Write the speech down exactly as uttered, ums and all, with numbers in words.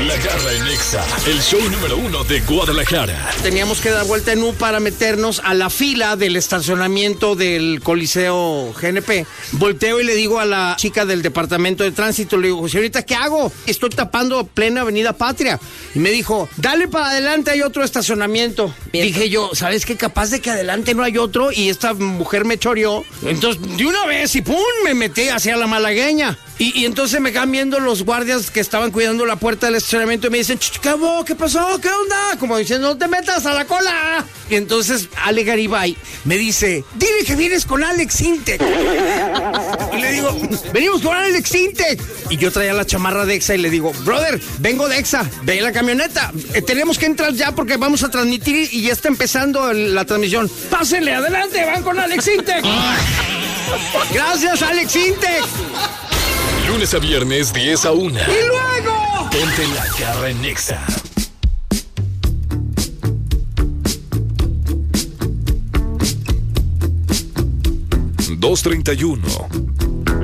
La Garra en Nexa, el show número uno de Guadalajara. Teníamos que dar vuelta en U para meternos a la fila del estacionamiento del Coliseo G N P. Volteo y le digo a la chica del departamento de tránsito, le digo, señorita, ¿qué hago? Estoy tapando plena Avenida Patria. Y me dijo, dale para adelante, hay otro estacionamiento. Bien. Dije yo, ¿sabes qué? Capaz de que adelante no hay otro, y esta mujer me choreó. Entonces, de una vez, y pum, me metí hacia la malagueña. Y, y entonces me quedan viendo los guardias que estaban cuidando la puerta del estacionamiento y me dicen, ¿qué hubo? ¿Qué pasó? ¿Qué onda? Como diciendo, no te metas a la cola. Y entonces Ale Garibay me dice, dile que vienes con Alex Intec. Y le digo, venimos con Alex Intec. Y yo traía la chamarra de Exa y le digo, brother, vengo de Exa, ve en la camioneta. Eh, tenemos que entrar ya porque vamos a transmitir y ya está empezando el, la transmisión. Pásenle, adelante, van con Alex Intec. Gracias, Alex Intec. Lunes a viernes, diez a una. ¡Y luego! Ponte La Garra en Nexa. dos treinta y uno.